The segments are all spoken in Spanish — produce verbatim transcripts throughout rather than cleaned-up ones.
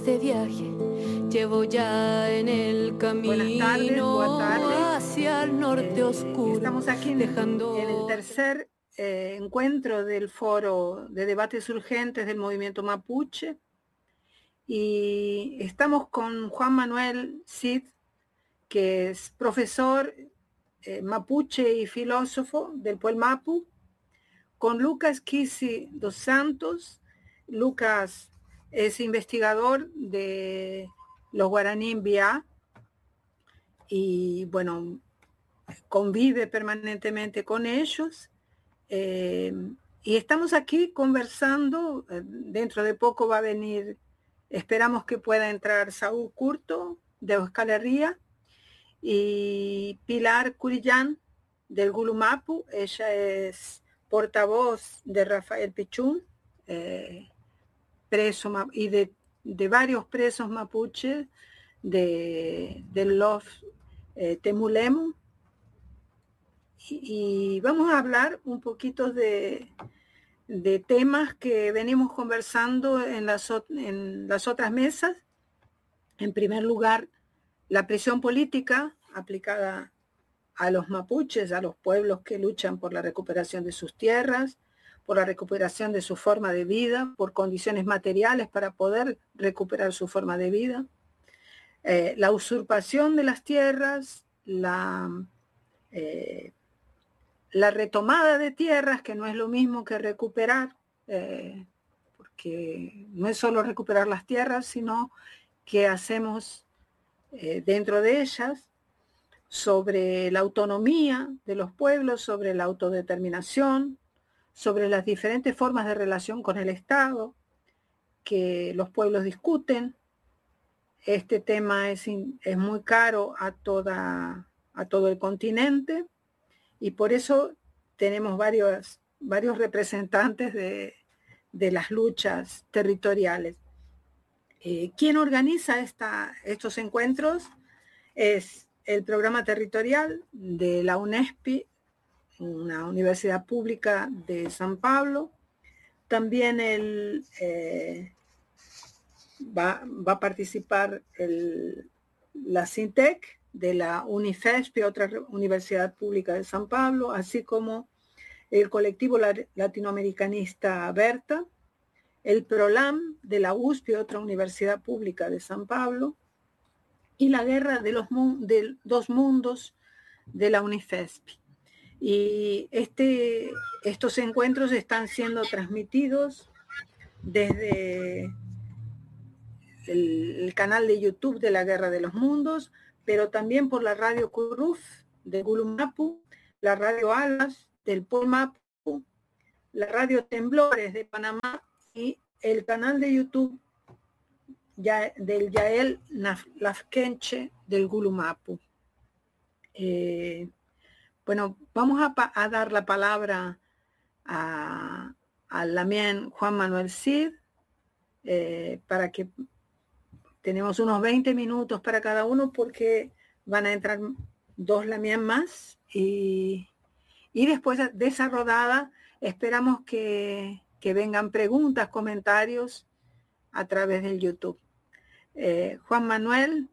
Este viaje llevo ya en el camino hacia el norte eh, oscuro. Estamos aquí en, dejando... en el tercer eh, encuentro del Foro de Debates Urgentes del Movimiento Mapuche y estamos con Juan Manuel Cid, que es profesor eh, mapuche y filósofo del Pueblo Mapu, con Lucas Kisi dos Santos. Lucas es investigador de los guaraní Biá y, bueno, convive permanentemente con ellos. Eh, y estamos aquí conversando. Dentro de poco va a venir, esperamos que pueda entrar Saúl Curto de Euskal Herria y Pilar Curillán del Gulumapu. Ella es portavoz de Rafael Pichún, eh, preso y de, de varios presos mapuches de, de los eh, Temulemu. Y, y vamos a hablar un poquito de, de temas que venimos conversando en las, en las otras mesas. En primer lugar, la presión política aplicada a los mapuches, a los pueblos que luchan por la recuperación de sus tierras, por la recuperación de su forma de vida, por condiciones materiales para poder recuperar su forma de vida. Eh, la usurpación de las tierras, la, eh, la retomada de tierras, que no es lo mismo que recuperar, eh, porque no es solo recuperar las tierras, sino qué hacemos eh, dentro de ellas, sobre la autonomía de los pueblos, sobre la autodeterminación, sobre las diferentes formas de relación con el Estado que los pueblos discuten. Este tema es, es muy caro a, toda, a todo el continente y por eso tenemos varios, varios representantes de, de las luchas territoriales. Eh, ¿Quién organiza esta, estos encuentros? Es el programa territorial de la UNESPI, una universidad pública de San Pablo. También el, eh, va, va a participar el, la SINTEC de la UNIFESP, otra universidad pública de San Pablo, así como el colectivo latinoamericanista Berta, el PROLAM de la U S P, otra universidad pública de San Pablo, y la Guerra de los de dos Mundos de la UNIFESP. Y este, estos encuentros están siendo transmitidos desde el, el canal de YouTube de la Guerra de los Mundos, pero también por la radio Curruf de Gulumapu, la radio Alas del Pueblo Mapu, la radio Temblores de Panamá y el canal de YouTube ya, del Yael Lafkenche del Gulumapu. Eh, bueno, vamos a, a, dar la palabra a, a Lamien Juan Manuel Cid, eh, para que tenemos unos veinte minutos para cada uno porque van a entrar dos Lamien más y, y después de esa rodada esperamos que, que vengan preguntas, comentarios a través del YouTube. Eh, Juan Manuel,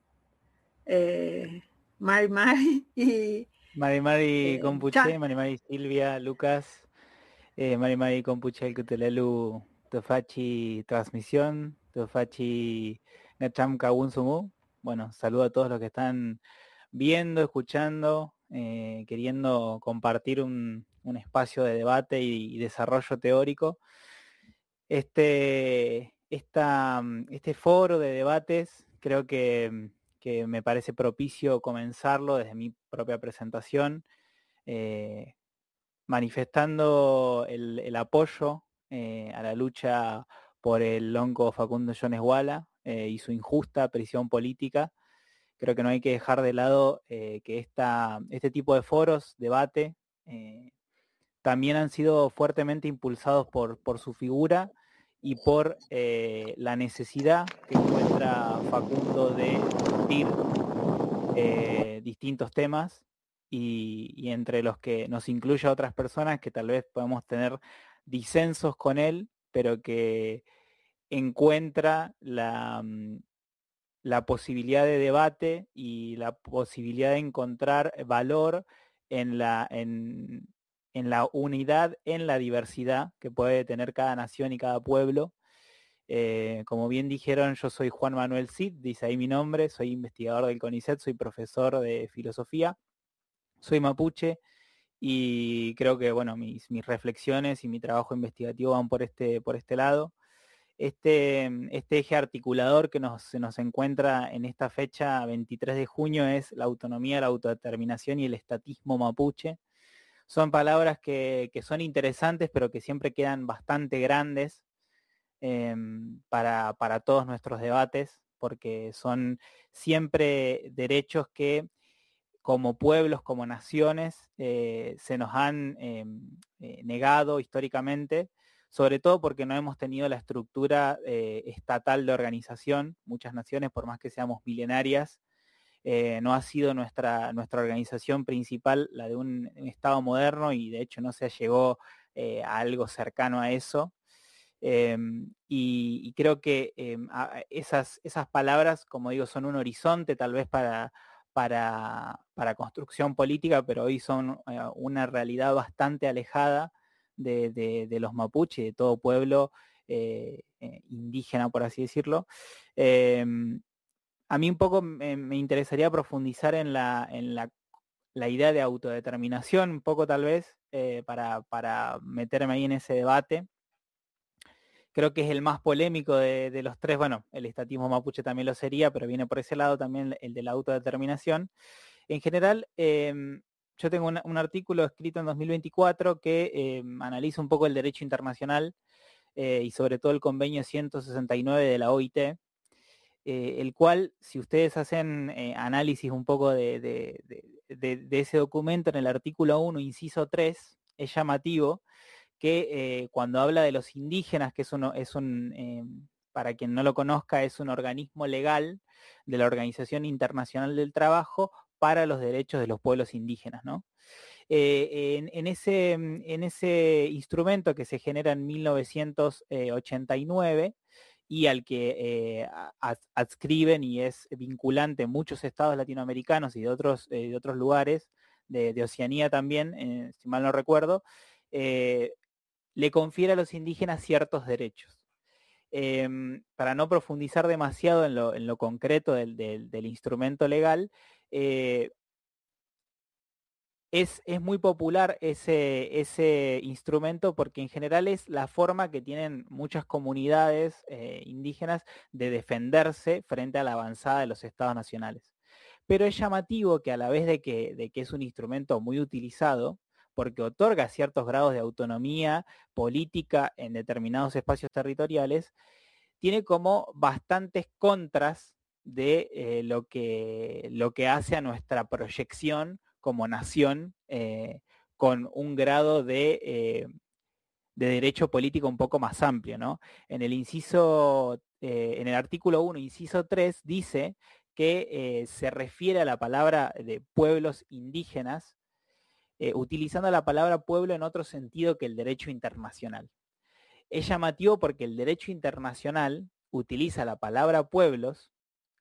eh, Mari Mari y Mari Mari Compuche, eh, Mari Mari Silvia, Lucas, eh, Mari Mari Compuche, el Cutelelu, Tofachi Transmisión, Tofachi Nacham Kawunsumu. Bueno, saludo a todos los que están viendo, escuchando, eh, queriendo compartir un, un espacio de debate y, y desarrollo teórico. Este, esta, este foro de debates creo que, que me parece propicio comenzarlo desde mi propia presentación, eh, manifestando el, el apoyo eh, a la lucha por el lonco Facundo Jones Wala eh, y su injusta prisión política. Creo que no hay que dejar de lado eh, que esta, este tipo de foros, debate, eh, también han sido fuertemente impulsados por, por su figura y por eh, la necesidad que encuentra Facundo de discutir eh, distintos temas y, y entre los que nos incluye a otras personas que tal vez podemos tener disensos con él, pero que encuentra la, la posibilidad de debate y la posibilidad de encontrar valor en la, en, en la unidad, en la diversidad que puede tener cada nación y cada pueblo. Eh, como bien dijeron, yo soy Juan Manuel Cid, dice ahí mi nombre, soy investigador del CONICET, soy profesor de filosofía, soy mapuche y creo que bueno, mis, mis reflexiones y mi trabajo investigativo van por este, por este lado. Este, este eje articulador que nos, se nos encuentra en esta fecha veintitrés de junio es la autonomía, la autodeterminación y el estatismo mapuche. Son palabras que, que son interesantes, pero que siempre quedan bastante grandes eh, para, para todos nuestros debates, porque son siempre derechos que como pueblos, como naciones, eh, se nos han eh, eh, negado históricamente, sobre todo porque no hemos tenido la estructura eh, estatal de organización. Muchas naciones, por más que seamos milenarias, eh, no ha sido nuestra, nuestra organización principal la de un, un Estado moderno, y de hecho no se llegó eh, a algo cercano a eso. Eh, y, y creo que eh, esas, esas palabras, como digo, son un horizonte tal vez para, para, para construcción política, pero hoy son eh, una realidad bastante alejada de, de, de los mapuches, de todo pueblo eh, eh, indígena, por así decirlo. Eh, a mí un poco me, me interesaría profundizar en la, en la, la idea de autodeterminación, un poco tal vez, eh, para, para meterme ahí en ese debate. Creo que es el más polémico de, de los tres. Bueno, el estatismo mapuche también lo sería, pero viene por ese lado también el de la autodeterminación. En general, eh, yo tengo una, un artículo escrito en dos mil veinticuatro que eh, analiza un poco el derecho internacional eh, y sobre todo el convenio ciento sesenta y nueve de la O I T, eh, el cual, si ustedes hacen eh, análisis un poco de, de, de, de, de ese documento, en el artículo uno, inciso tres, es llamativo que eh, cuando habla de los indígenas, que es, uno, es un, eh, para quien no lo conozca, es un organismo legal de la Organización Internacional del Trabajo para los derechos de los pueblos indígenas, ¿no? Eh, en, en, ese, en ese instrumento que se genera en mil novecientos ochenta y nueve y al que eh, adscriben y es vinculante muchos estados latinoamericanos y de otros, eh, de otros lugares, de, de Oceanía también, eh, si mal no recuerdo, eh, le confiere a los indígenas ciertos derechos. Eh, para no profundizar demasiado en lo, en lo concreto del, del, del instrumento legal, eh, es, es muy popular ese, ese instrumento porque en general es la forma que tienen muchas comunidades eh, indígenas de defenderse frente a la avanzada de los estados nacionales. Pero es llamativo que a la vez de que, de que es un instrumento muy utilizado, porque otorga ciertos grados de autonomía política en determinados espacios territoriales, tiene como bastantes contras de eh, lo, que, lo que hace a nuestra proyección como nación eh, con un grado de, eh, de derecho político un poco más amplio, ¿no? En el inciso, eh, en el artículo uno, inciso tres, dice que eh, se refiere a la palabra de pueblos indígenas, eh, utilizando la palabra pueblo en otro sentido que el derecho internacional. Es llamativo porque el derecho internacional utiliza la palabra pueblos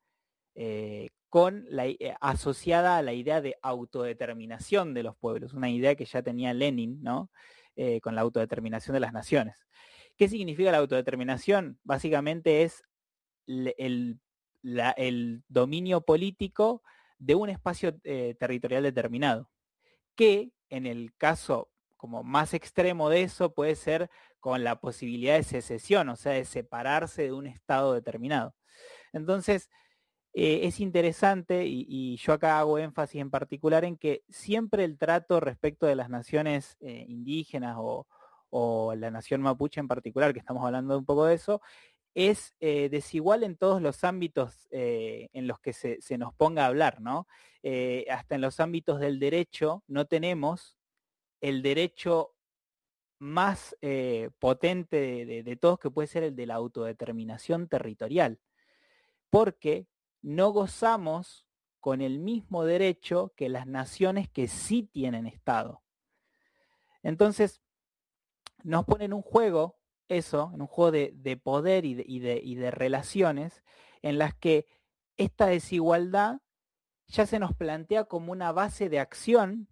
eh, con la, eh, asociada a la idea de autodeterminación de los pueblos, una idea que ya tenía Lenin, ¿no? Eh, con la autodeterminación de las naciones. ¿Qué significa la autodeterminación? Básicamente es el, el, la, el dominio político de un espacio eh, territorial determinado, que en el caso como más extremo de eso puede ser con la posibilidad de secesión, o sea, de separarse de un estado determinado. Entonces, eh, es interesante y, y yo acá hago énfasis en particular en que siempre el trato respecto de las naciones eh, indígenas o, o la nación mapuche en particular, que estamos hablando un poco de eso, es eh, desigual en todos los ámbitos eh, en los que se, se, nos ponga a hablar, ¿no? Eh, hasta en los ámbitos del derecho no tenemos el derecho más eh, potente de, de, de todos, que puede ser el de la autodeterminación territorial, porque no gozamos con el mismo derecho que las naciones que sí tienen Estado. Entonces, nos ponen un juego eso, en un juego de, de poder y de, y, de, y de relaciones en las que esta desigualdad ya se nos plantea como una base de acción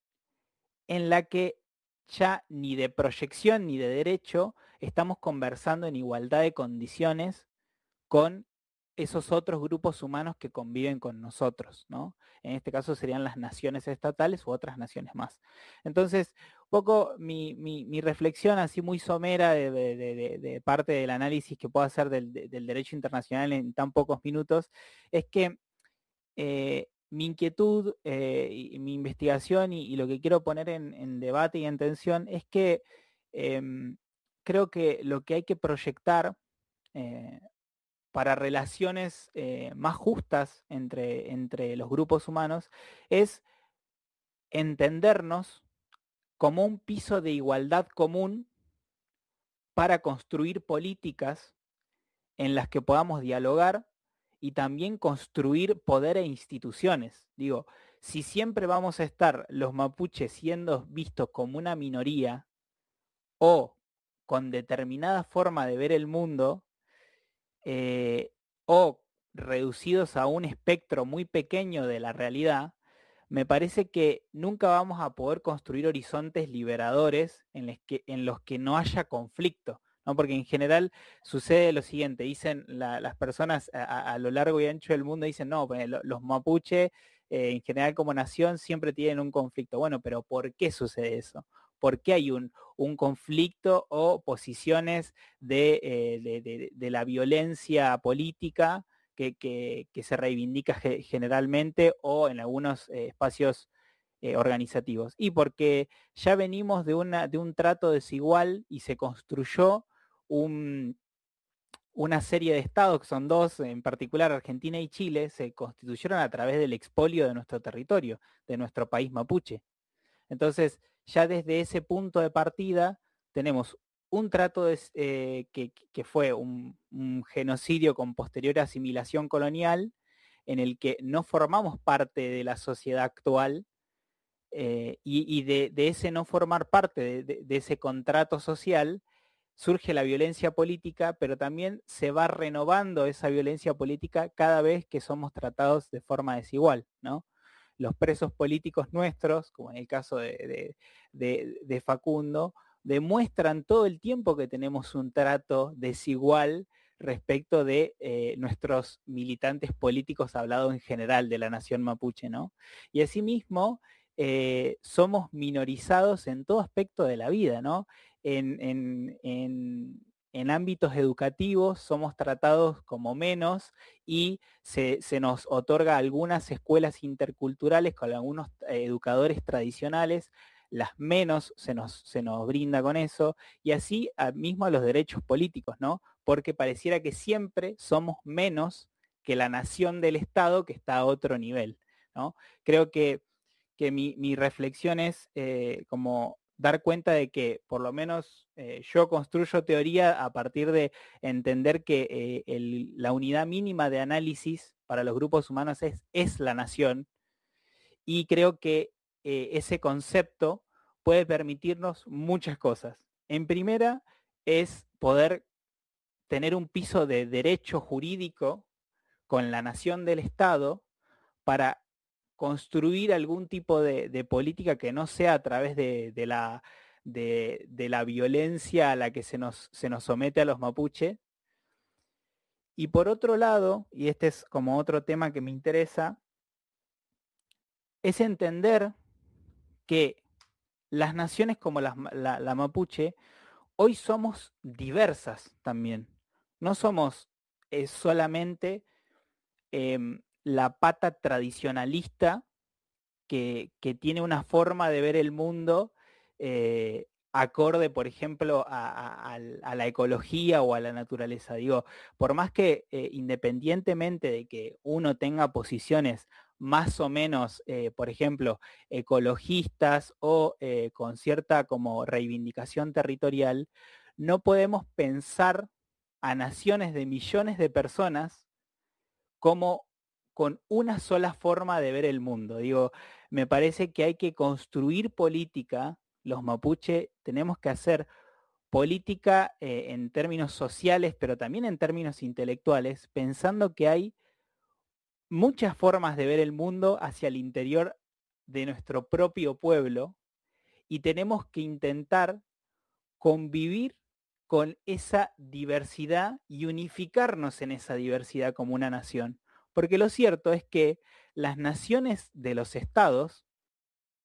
en la que ya ni de proyección ni de derecho estamos conversando en igualdad de condiciones con esos otros grupos humanos que conviven con nosotros, ¿no? En este caso serían las naciones estatales u otras naciones más. Entonces, un poco mi, mi, mi reflexión así muy somera de, de, de, de parte del análisis que puedo hacer del, de, del derecho internacional en tan pocos minutos, es que eh, mi inquietud eh, y mi investigación y, y lo que quiero poner en, en debate y en tensión es que eh, creo que lo que hay que proyectar eh, para relaciones eh, más justas entre, entre los grupos humanos es entendernos como un piso de igualdad común para construir políticas en las que podamos dialogar y también construir poder e instituciones. Digo, si siempre vamos a estar los mapuches siendo vistos como una minoría o con determinada forma de ver el mundo, eh, o reducidos a un espectro muy pequeño de la realidad, me parece que nunca vamos a poder construir horizontes liberadores en los que, en los que no haya conflicto, ¿no? Porque en general sucede lo siguiente, dicen la, las personas a, a lo largo y ancho del mundo, dicen, no, pues, los mapuche eh, en general como nación siempre tienen un conflicto. Bueno, pero ¿por qué sucede eso? ¿Por qué hay un, un conflicto o posiciones de, eh, de, de, de la violencia política que, que, que se reivindica ge generalmente o en algunos eh, espacios eh, organizativos? Y porque ya venimos de, una, de un trato desigual y se construyó un, una serie de estados, que son dos, en particular Argentina y Chile, se constituyeron a través del expolio de nuestro territorio, de nuestro país mapuche. Entonces, ya desde ese punto de partida tenemos un trato de, eh, que, que fue un, un genocidio con posterior asimilación colonial, en el que no formamos parte de la sociedad actual, eh, y, y de, de ese no formar parte de, de, de ese contrato social, surge la violencia política, pero también se va renovando esa violencia política cada vez que somos tratados de forma desigual, ¿no? Los presos políticos nuestros, como en el caso de, de, de, de Facundo, demuestran todo el tiempo que tenemos un trato desigual respecto de eh, nuestros militantes políticos, hablado en general de la nación mapuche, ¿no? Y asimismo, eh, somos minorizados en todo aspecto de la vida, ¿no? En, en, en, en ámbitos educativos somos tratados como menos y se, se nos otorga algunas escuelas interculturales con algunos eh, educadores tradicionales, las menos se nos, se nos brinda con eso, y así a, mismo a los derechos políticos, ¿no? Porque pareciera que siempre somos menos que la nación del Estado que está a otro nivel, ¿no? Creo que, que mi, mi reflexión es eh, como dar cuenta de que por lo menos eh, yo construyo teoría a partir de entender que eh, el, la unidad mínima de análisis para los grupos humanos es, es la nación, y creo que eh, ese concepto puede permitirnos muchas cosas. En primera es poder tener un piso de derecho jurídico con la nación del Estado para construir algún tipo de, de política que no sea a través de, de, la, de, de la violencia a la que se nos, se nos somete a los mapuche. Y por otro lado, y este es como otro tema que me interesa, es entender que las naciones como la, la, la mapuche hoy somos diversas también. No somos eh, solamente eh, la pata tradicionalista que, que tiene una forma de ver el mundo eh, acorde, por ejemplo, a, a, a, la ecología o a la naturaleza. Digo, por más que eh, independientemente de que uno tenga posiciones más o menos, eh, por ejemplo, ecologistas o eh, con cierta como reivindicación territorial, no podemos pensar a naciones de millones de personas como con una sola forma de ver el mundo. Digo, me parece que hay que construir política, los mapuche tenemos que hacer política eh, en términos sociales, pero también en términos intelectuales, pensando que hay muchas formas de ver el mundo hacia el interior de nuestro propio pueblo y tenemos que intentar convivir con esa diversidad y unificarnos en esa diversidad como una nación. Porque lo cierto es que las naciones de los estados